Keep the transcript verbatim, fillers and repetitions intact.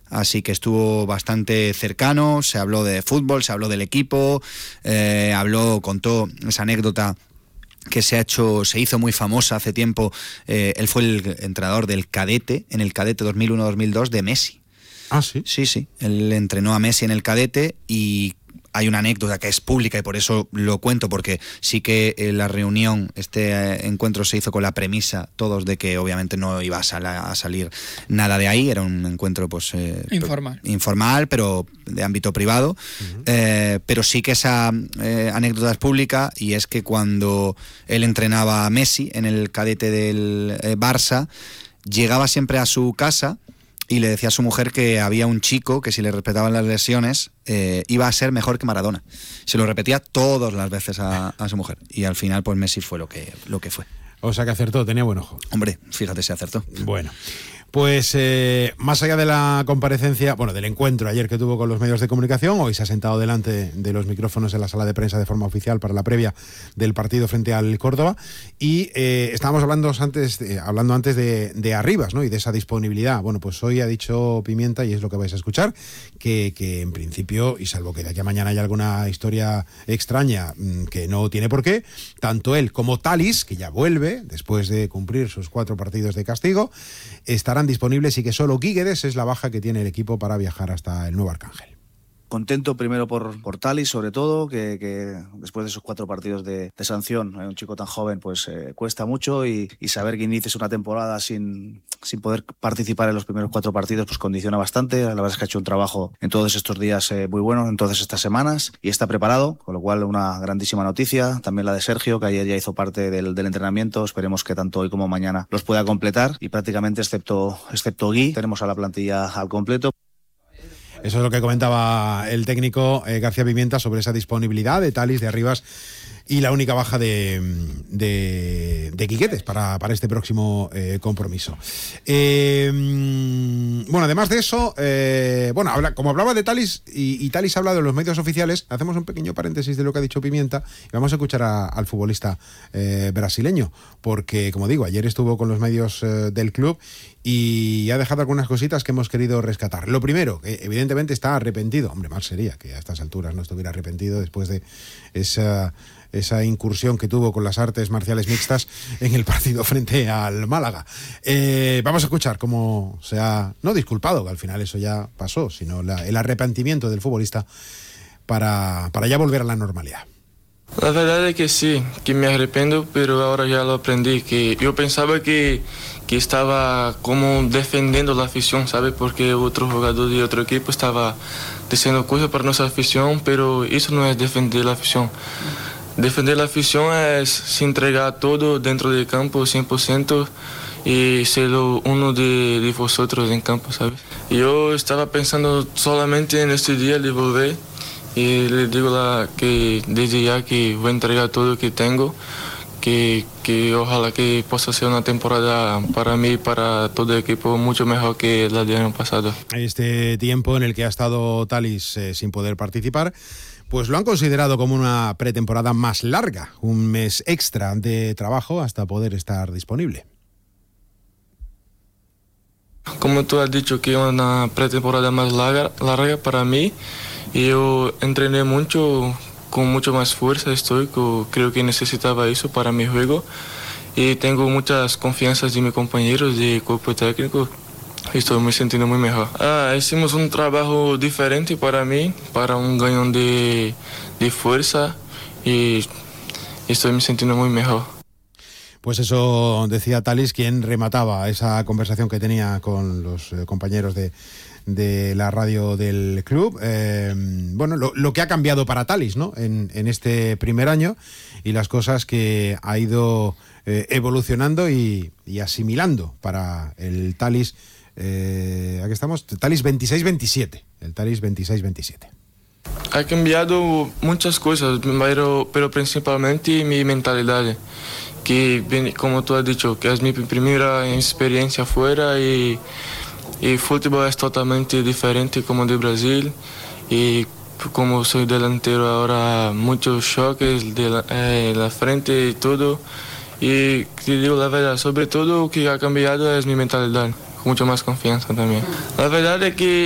así que estuvo bastante cercano, se habló de fútbol, se habló del equipo, eh, habló, contó esa anécdota que se ha hecho, se hizo muy famosa hace tiempo. Eh, él fue el entrenador del cadete, en el cadete dos mil uno dos mil dos de Messi. Ah, sí. Sí, sí. Él entrenó a Messi en el cadete y hay una anécdota que es pública y por eso lo cuento, porque sí que la reunión, este eh, encuentro se hizo con la premisa todos de que obviamente no iba a, sal a salir nada de ahí, era un encuentro pues eh, informal. informal, pero de ámbito privado, uh-huh. eh, pero sí que esa eh, anécdota es pública, y es que cuando él entrenaba a Messi en el cadete del eh, Barça, llegaba siempre a su casa y le decía a su mujer que había un chico que si le respetaban las lesiones eh, iba a ser mejor que Maradona. Se lo repetía todas las veces a, a su mujer, y al final pues Messi fue lo que, lo que fue. O sea que acertó, tenía buen ojo. Hombre, fíjate, se acertó. Bueno, pues eh, más allá de la comparecencia, bueno, del encuentro ayer que tuvo con los medios de comunicación, hoy se ha sentado delante de los micrófonos en la sala de prensa de forma oficial para la previa del partido frente al Córdoba, y eh, estábamos hablando antes, de, hablando antes de, de Arribas, ¿no? Y de esa disponibilidad. Bueno, pues hoy ha dicho Pimienta, y es lo que vais a escuchar, que, que en principio, y salvo que de aquí a mañana haya alguna historia extraña, que no tiene por qué, tanto él como Thalys, que ya vuelve después de cumplir sus cuatro partidos de castigo, estarán disponibles, y que solo Guíguedes es la baja que tiene el equipo para viajar hasta el Nuevo Arcángel. Contento primero por, por Thalys, sobre todo, que, que después de esos cuatro partidos de, de sanción, eh, un chico tan joven, pues eh, cuesta mucho, y, y saber que inicies una temporada sin, sin poder participar en los primeros cuatro partidos, pues condiciona bastante. La verdad es que ha hecho un trabajo en todos estos días eh, muy bueno, en todas estas semanas, y está preparado, con lo cual una grandísima noticia. También la de Sergio, que ayer ya hizo parte del, del entrenamiento. Esperemos que tanto hoy como mañana los pueda completar, y prácticamente excepto, excepto Gui, tenemos a la plantilla al completo. Eso es lo que comentaba el técnico eh, García Pimienta sobre esa disponibilidad de Thalys, de Arribas, y la única baja de, de, de Quiquetes para, para este próximo eh, compromiso. Eh, bueno, además de eso, eh, bueno, habla, como hablaba de Thalys, y, y Thalys ha hablado en los medios oficiales, hacemos un pequeño paréntesis de lo que ha dicho Pimienta y vamos a escuchar a, al futbolista eh, brasileño, porque, como digo, ayer estuvo con los medios eh, del club y ha dejado algunas cositas que hemos querido rescatar. Lo primero, que evidentemente está arrepentido. Hombre, mal sería que a estas alturas no estuviera arrepentido después de esa, esa incursión que tuvo con las artes marciales mixtas en el partido frente al Málaga. Eh, vamos a escuchar cómo se ha, no disculpado, que al final eso ya pasó, sino la, el arrepentimiento del futbolista para, para ya volver a la normalidad. La verdad es que sí, que me arrepiento, pero ahora ya lo aprendí, que yo pensaba que, que estaba como defendiendo la afición, ¿sabes? Porque otro jugador de otro equipo estaba diciendo cosas para nuestra afición, pero eso no es defender la afición. Defender la afición es se entregar todo dentro del campo, cien por ciento, y ser uno de, de vosotros en campo, ¿sabes? Yo estaba pensando solamente en este día de volver, y le digo la, que desde ya que voy a entregar todo lo que tengo, que, que ojalá que pueda ser una temporada para mí y para todo el equipo mucho mejor que la del año pasado. Este tiempo en el que ha estado Thalys eh, sin poder participar, pues lo han considerado como una pretemporada más larga, un mes extra de trabajo hasta poder estar disponible. Como tú has dicho, que es una pretemporada más larga, larga para mí. Yo entrené mucho, con mucho más fuerza estoy, creo que necesitaba eso para mi juego, y tengo muchas confianzas de mis compañeros de cuerpo técnico, estoy me sintiendo muy mejor. Ah, hicimos un trabajo diferente para mí, para un gañón de, de fuerza, y estoy me sintiendo muy mejor. Pues eso decía Thalys, quien remataba esa conversación que tenía con los eh, compañeros de de la radio del club. Eh, bueno, lo, lo que ha cambiado para Thalys, ¿no? En, en este primer año, y las cosas que ha ido eh, evolucionando y, y asimilando para el Thalys, eh, aquí estamos, Thalys veintiséis veintisiete, el Thalys veintiséis veintisiete. Ha cambiado muchas cosas, pero, pero principalmente mi mentalidad, que como tú has dicho, que es mi primera experiencia afuera, y y fútbol es totalmente diferente como de Brasil, y como soy delantero ahora muchos choques de la, eh, la frente y todo, y te digo la verdad, sobre todo lo que ha cambiado es mi mentalidad, con mucha más confianza también. La verdad es que